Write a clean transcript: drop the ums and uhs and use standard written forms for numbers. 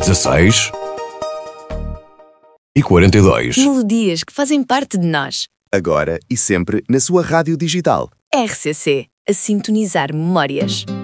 16 e 42. Melodias que fazem parte de nós. Agora e sempre na sua rádio digital. RCC, a sintonizar memórias.